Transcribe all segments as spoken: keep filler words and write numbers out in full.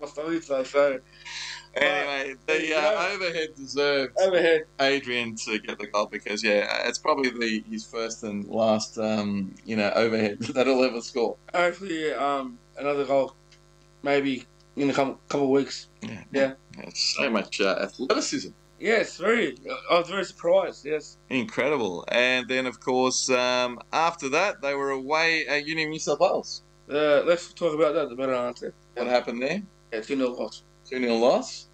Pastorito. So anyway, the uh, overhead deserved overhead Adrian to get the goal because yeah, it's probably the his first and last um, you know overhead that he'll ever score. Hopefully, um, another goal, maybe in a couple couple of weeks. Yeah, yeah. yeah so much uh, athleticism. Yes, very. I was very surprised. Yes, incredible. And then, of course, um, after that, they were away at Uni of New South Wales. Uh, let's talk about that. The better answer. What happened there? Yeah, two nil loss. two nil loss.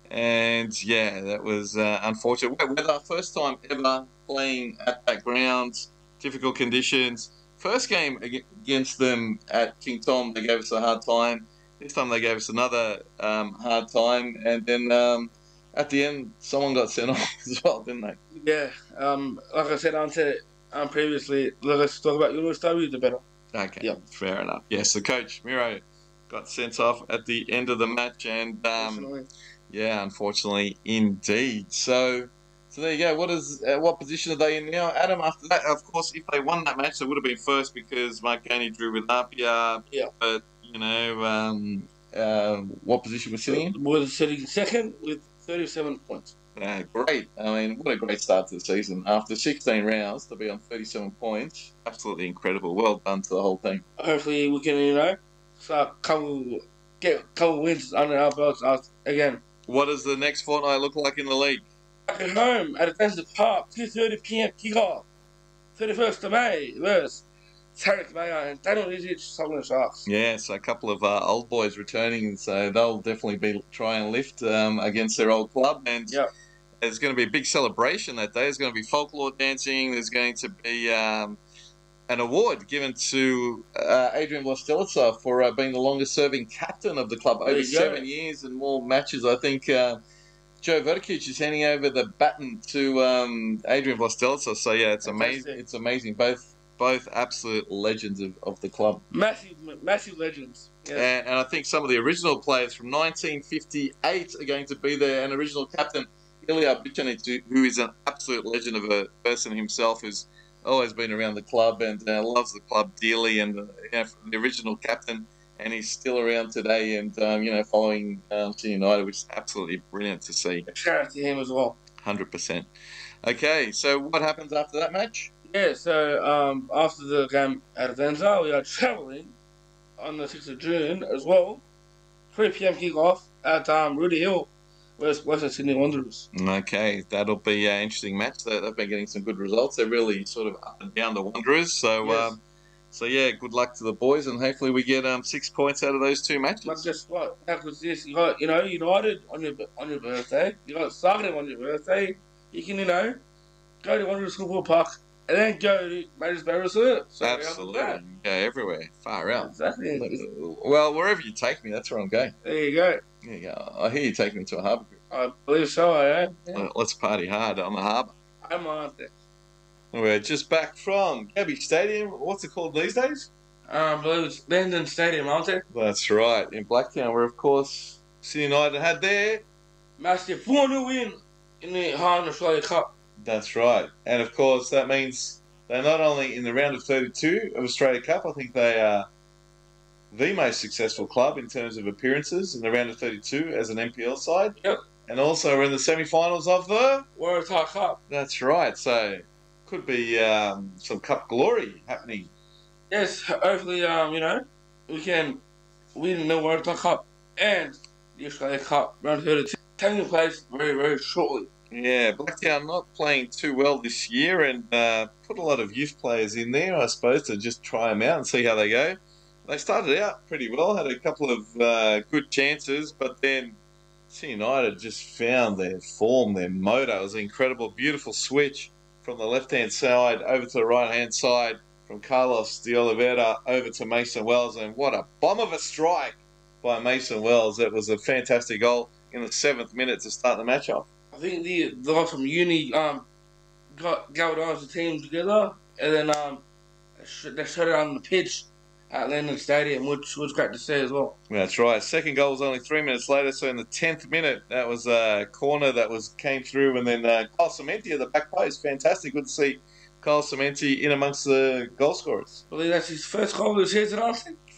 And yeah, that was uh, unfortunate. We're the first time ever playing at that ground, difficult conditions. First game against them at King Tom, they gave us a hard time. This time they gave us another um, hard time. And then um, at the end, someone got sent off as well, didn't they? Yeah. Um, like I said answer, um, previously, let's talk about Lewis W. The better. Okay, yep. Fair enough. Yes, the coach, Miro, got sent off at the end of the match. And um, yeah, unfortunately, indeed. So, so there you go. What is uh, what position are they in now, Adam? After that, of course, if they won that match, they would have been first because Marconi drew with Apia. Yeah. But you know, um, uh, what position we're sitting in? We're sitting second with thirty-seven points. Uh, great. I mean, what a great start to the season. After sixteen rounds to be on thirty-seven points, absolutely incredible. Well done to the whole team. Hopefully, we can, you know, start couple get a couple wins under our belts again. What does the next fortnight look like in the league? Back at home at Adventure Park, two thirty p m kickoff, thirty-first of May, versus Tarek Mayer and Daniel Izic, Solomon Sharks. Yeah, so a couple of uh, old boys returning, so they'll definitely be trying to lift um, against their old club. And yep. There's going to be a big celebration that day. There's going to be folklore dancing. There's going to be um, an award given to uh, Adrian Vlastelica for uh, being the longest-serving captain of the club, over seven years and more matches. I think uh, Joe Vodicic is handing over the baton to um, Adrian Vlastelica. So yeah, it's amazing. It's amazing. Both both absolute legends of, of the club. Massive, massive legends. Yes. And, and I think some of the original players from nineteen fifty-eight are going to be there. An original captain, Ilya Bichanic, who is an absolute legend of a person himself, who's always been around the club and uh, loves the club dearly, and uh, you know, the original captain, and he's still around today and um, you know following um, Sydney United, which is absolutely brilliant to see. Shout out to him as well. one hundred percent. Okay, so what happens after that match? Yeah, so um, after the game at Adenza, we are travelling on the sixth of June as well. three p m kickoff at um, Rudy Hill. West Western Sydney Wanderers. Okay, that'll be an interesting match. They've been getting some good results. They're really sort of up and down the Wanderers. So, yes. um, so yeah, good luck to the boys, and hopefully we get um, six points out of those two matches. But guess what? How good is this? You got, you know, United on your on your birthday. You got Zagreb on your birthday. You can, you know, go to Wanderers Football Park and then go to Majors Bay Reserve. So absolutely, go everywhere, far out. Exactly. Well, wherever you take me, that's where I'm going. There you go. There you go. I hear you taking me to a harbour. I believe so, I am. Yeah. Well, let's party hard on the harbour. I'm on there. We're just back from Gabby Stadium. What's it called these days? Um, I believe it's Linden Stadium, aren't it? That's right, in Blacktown, where, of course, Sydney United had their massive four nil win in the Harden Australia Cup. That's right. And, of course, that means they're not only in the round of thirty-two of Australia Cup, I think they are the most successful club in terms of appearances in the round of thirty-two as an N P L side. Yep. And also we're in the semi-finals of the Waratah Cup. That's right. So could be um, some cup glory happening. Yes, hopefully, um, you know, we can win the Waratah Cup and the Australia Cup round thirty-two, taking place very, very shortly. Yeah, Blacktown not playing too well this year, and uh, put a lot of youth players in there, I suppose, to just try them out and see how they go. They started out pretty well, had a couple of uh, good chances, but then Sydney United just found their form, their motor. It was an incredible, beautiful switch from the left-hand side over to the right-hand side, from Carlos de Oliveira over to Mason Wells, and what a bomb of a strike by Mason Wells. That was a fantastic goal in the seventh minute to start the match off. I think the, the guys from Uni um, got galvanised the team together, and then um, they shut it on the pitch at Linden Stadium, which was great to see as well. That's right. Second goal was only three minutes later, so in the tenth minute, that was a corner that was came through, and then uh, Kyle Cementi at the back post. Fantastic. Good to see Kyle Cementi in amongst the goal scorers. I believe that's his first goal of the season, I think.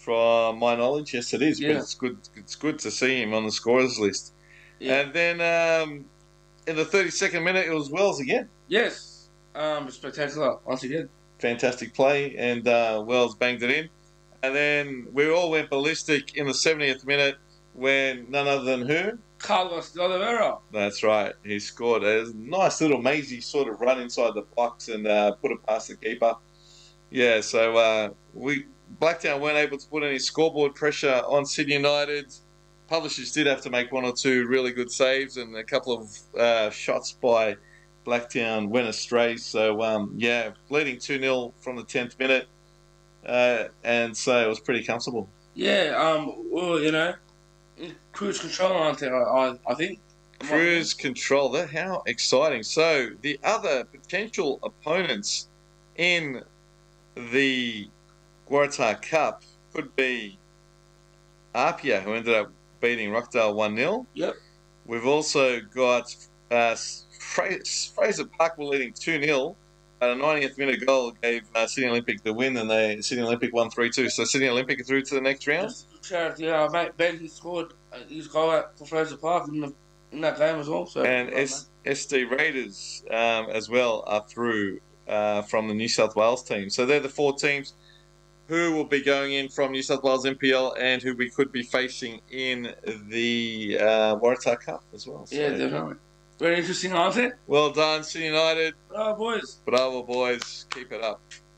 from my knowledge. Yes, it is. Yeah. But it's good. It's good to see him on the scorers list. Yeah. And then um, in the thirty-second minute, it was Wells again. Yes. Um, spectacular once again. Fantastic play, and uh, Wells banged it in. And then we all went ballistic in the seventieth minute when none other than who? Carlos de Oliveira. That's right. He scored a nice little mazy sort of run inside the box and uh, put it past the keeper. Yeah, so uh, we Blacktown weren't able to put any scoreboard pressure on Sydney United. Publishers did have to make one or two really good saves, and a couple of uh, shots by Blacktown went astray. So, um, yeah, leading two nil from the tenth minute. Uh, and so it was pretty comfortable. Yeah, um, well, you know, cruise control, aren't they? I, I think. Cruise control. That how exciting! So the other potential opponents in the Waratah Cup could be Apia, who ended up beating Rockdale one nil. Yep. We've also got uh, Fraser Park were leading two nil. A ninetieth minute goal gave uh, Sydney Olympic the win, and they Sydney Olympic won three two. So Sydney Olympic are through to the next round. Just yeah, mate, Ben he scored his goal out for Fraser Park in, the, in that game as well. So and well, S- SD Raiders um, as well are through uh, from the New South Wales team. So they're the four teams who will be going in from New South Wales N P L and who we could be facing in the uh, Waratah Cup as well. So, yeah, definitely. Very interesting, aren't it? Well done, Sydney United. Bravo, boys. Bravo, boys. Keep it up.